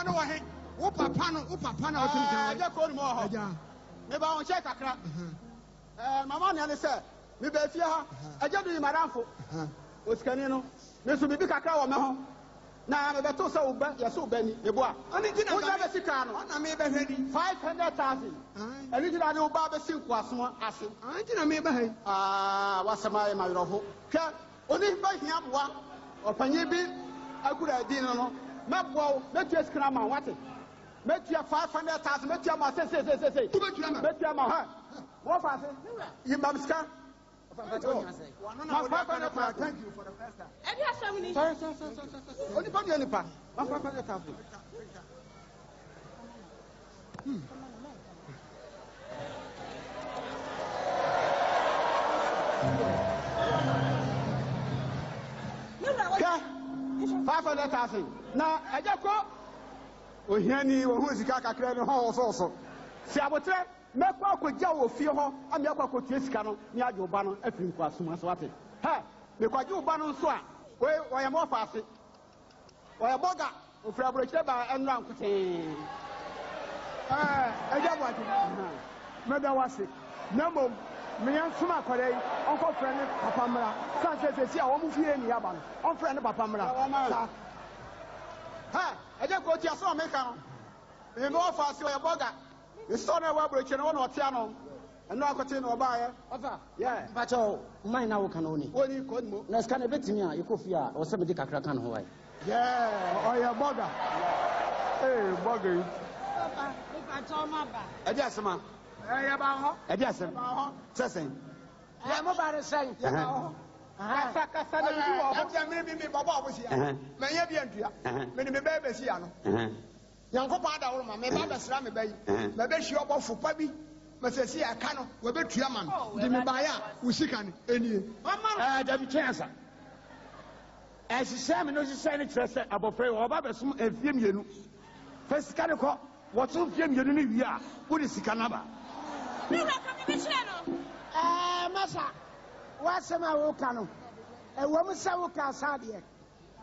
no wa he wo papa no aja ko ni mo ho me ba on check akra mama ne say me ba fie ha aja du maranfo osikani no me so bibi kakra wo me ho na me beto so uba ye so uba ni ebo a ani gina wo ja be sika no na me be hwedi 500,000 ani gina ne uba be sin kwaso ase ani na me be he wasama e ma yoro hwe oni ba hia boa opanye bi agura di no meboa metua sikra ma wate metua 500,000 metua ma se metua ma ha wo fa se yi ma sika thank you for the first time. Only body any pa. Ma 500,000. Okay. 500,000. Na ajako ohiani wo hu sika kakra ne ho so. Si abotre mekwa akogya wo fie ho ami akwa tie sika no ni agye oba no afiri nkwa suma so wate ha mekwaje oba no nso a we mo fa ase we boga ofra brochire ba enra nkote eja bo ati me da wase na mom me yan suma akore yi onko frɛ ne papa mra san se a wo mu fie ni aba no on frɛ ne papa mra ha eja ko ti aso me ka no me mo fa ase we boga so na wa brochire no na otia no eno akote na oba ye ofa yeah bacho mai na wo kan oni ko mo na ska na betimi a yekofi a o se me di kakra kan ho wai yeah oya boga boga yi papa bacho ma ba e dia sema ya ba ho e dia sem sesen ya mo ba re sen ya ba ho kasa na bi wo ya me baba obosi ya me ya bi antua me ni me ba si ya no Yankopa ada wo ma me ba besra me bayi me be hwi obofo pa bi me sesi aka no we be tua man di me ba ya usika ni enie da bi chance sise me no sise ni kire se abofre wo ba besom afie mienu fasika ne ko wo so fie mienu ni wi a wo di sika na ba mi ra ka me kire no masa wasema wo ka no wo mu sa wo ka sa de